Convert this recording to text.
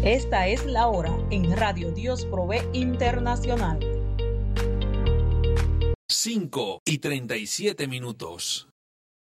Esta es la hora en Radio Dios Provee Internacional. 5:37.